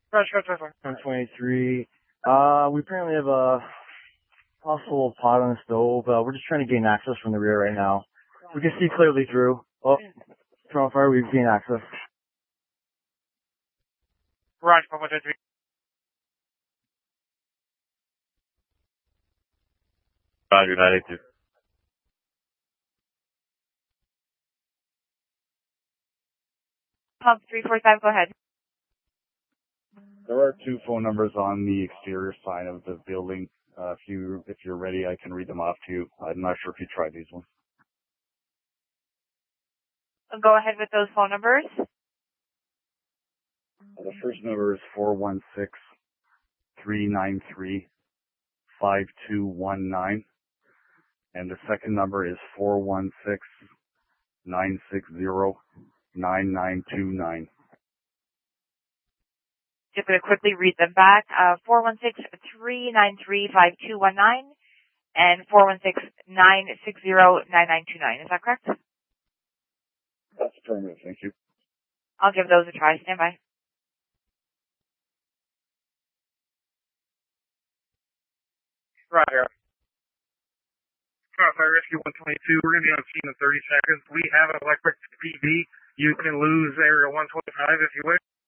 Roger. 123. We apparently have a possible pot on the stove. We're just trying to gain access from the rear right now. We can see clearly through. Oh, from fire, we've gained access. Roger, 123. Roger, 982. Pump 345, go ahead. There are two phone numbers on the exterior side of the building. If you're ready, I can read them off to you. I'm not sure if you tried these ones. Go ahead with those phone numbers. The first number is 416-393-5219. And the second number is 416-960-9929. Just going to quickly read them back. 416-393-5219 and 416-960-9929. Is that correct? That's affirmative. Thank you. I'll give those a try. Stand by. Roger. Fire Rescue 122. We're going to be on scene in 30 seconds. We have an electric PV. You can lose area 125 if you wish.